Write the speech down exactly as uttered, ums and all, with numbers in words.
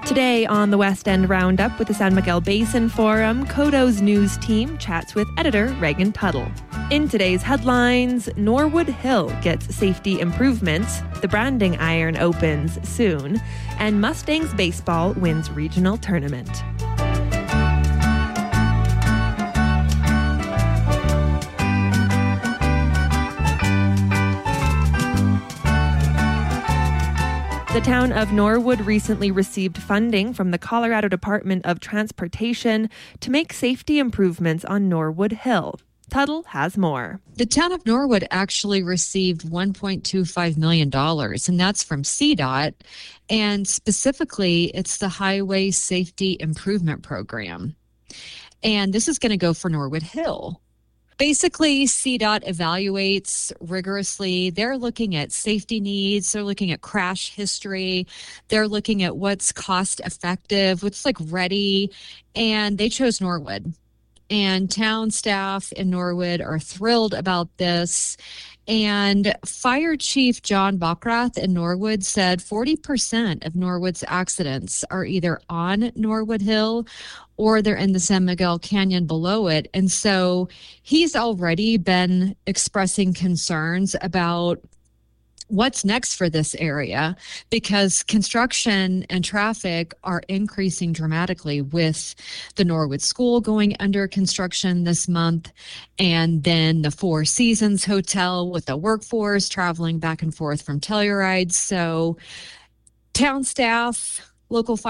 Today on the West End Roundup with the San Miguel Basin Forum, Kodo's news team chats with editor Reagan Tuttle. In today's headlines, Norwood Hill gets safety improvements, the branding iron opens soon, and Mustangs baseball wins regional tournament. The town of Norwood recently received funding from the Colorado Department of Transportation to make safety improvements on Norwood Hill. Tuttle has more. The town of Norwood actually received one point two five million dollars, and that's from C DOT. And specifically, it's the Highway Safety Improvement Program. And this is going to go for Norwood Hill. Basically, C DOT evaluates rigorously. They're looking at safety needs. They're looking at crash history. They're looking at what's cost effective, what's like ready. And they chose Norwood. And town staff in Norwood are thrilled about this. And Fire Chief John Bockrath in Norwood said forty percent of Norwood's accidents are either on Norwood Hill or they're in the San Miguel Canyon below it. And so he's already been expressing concerns about what's next for this area, because construction and traffic are increasing dramatically with the Norwood School going under construction this month, and then the Four Seasons Hotel with the workforce traveling back and forth from Telluride. So town staff, local